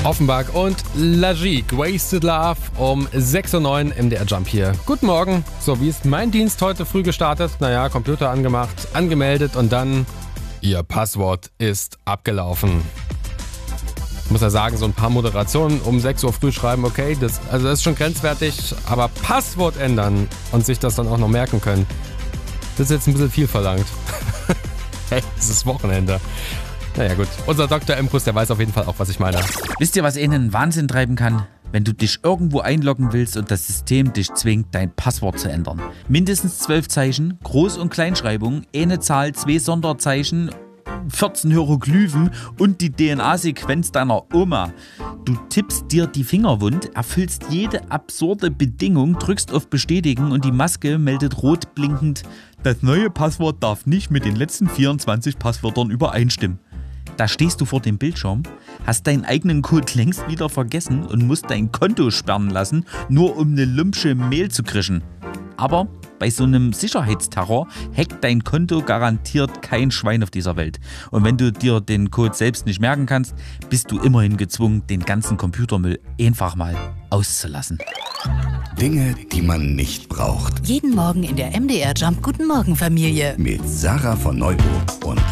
Offenbach und Lagique, Wasted Love um 6:09 Uhr MDR Jump hier. Guten Morgen. So, wie ist mein Dienst heute früh gestartet? Naja, Computer angemacht, angemeldet und dann, Ihr Passwort ist abgelaufen. Ich muss ja sagen, so ein paar Moderationen um 6 Uhr früh schreiben, okay, das ist schon grenzwertig, aber Passwort ändern und sich das dann auch noch merken können, das ist jetzt ein bisschen viel verlangt. Hey, es ist Wochenende. Naja gut, unser Dr. Imkus, der weiß auf jeden Fall auch, was ich meine. Wisst ihr, was einen Wahnsinn treiben kann? Wenn du dich irgendwo einloggen willst und das System dich zwingt, dein Passwort zu ändern. Mindestens 12 Zeichen, Groß- und Kleinschreibung, eine Zahl, 2 Sonderzeichen, 14 Hieroglyphen und die DNA-Sequenz deiner Oma. Du tippst dir die Finger wund, erfüllst jede absurde Bedingung, drückst auf Bestätigen und die Maske meldet rot blinkend: Das neue Passwort darf nicht mit den letzten 24 Passwörtern übereinstimmen. Da stehst du vor dem Bildschirm, hast deinen eigenen Code längst wieder vergessen und musst dein Konto sperren lassen, nur um eine lumpsche Mail zu krischen. Aber bei so einem Sicherheitsterror hackt dein Konto garantiert kein Schwein auf dieser Welt. Und wenn du dir den Code selbst nicht merken kannst, bist du immerhin gezwungen, den ganzen Computermüll einfach mal auszulassen. Dinge, die man nicht braucht. Jeden Morgen in der MDR Jump Guten Morgen Familie. Mit Sarah von Neuburg und